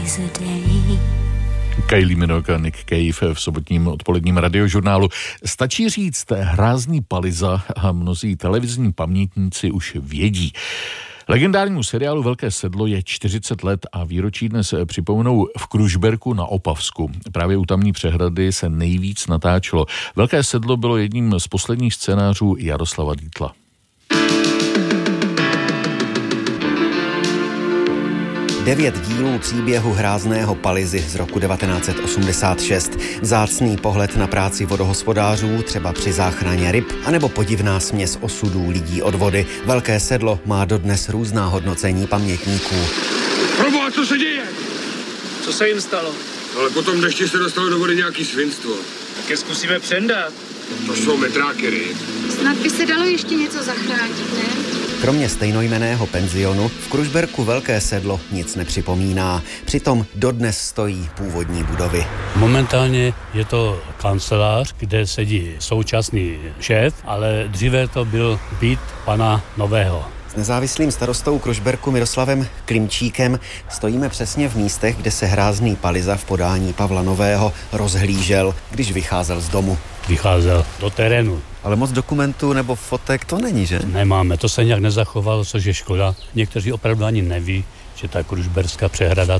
Kylie Minogue a Nick Cave v sobotním odpoledním radiožurnálu. Stačí říct Hrázný Paliza a mnozí televizní pamětníci už vědí. Legendárnímu seriálu Velké sedlo je 40 let a výročí dnes připomenou v Kružberku na Opavsku. Právě u tamní přehrady se nejvíc natáčelo. Velké sedlo bylo jedním z posledních scénářů Jaroslava Dietla. Devět dílů příběhu Hrázného Palizy z roku 1986. Vzácný pohled na práci vodohospodářů, třeba při záchraně ryb, anebo podivná směs osudů lidí od vody. Velké sedlo má dodnes různá hodnocení pamětníků. Proboha, co se děje? Co se jim stalo? Ale potom dešti se dostalo do vody nějaký svinstvo. Tak je zkusíme přendat. To jsou metrákery. Snad by se dalo ještě něco zachránit, ne? Kromě stejnojmenného penzionu v Kružberku Velké sedlo nic nepřipomíná. Přitom dodnes stojí původní budovy. Momentálně je to kancelář, kde sedí současný šéf, ale dříve to byl byt pana Nového. S nezávislým starostou Kružberku Miroslavem Klimčíkem stojíme přesně v místech, kde se Hrázný Paliza v podání Pavla Nového rozhlížel, když vycházel z domu. Vycházel do terénu. Ale moc dokumentů nebo fotek to není, že? Nemáme, to se nějak nezachovalo, což je škoda. Někteří opravdu ani neví, že ta Kružberská přehrada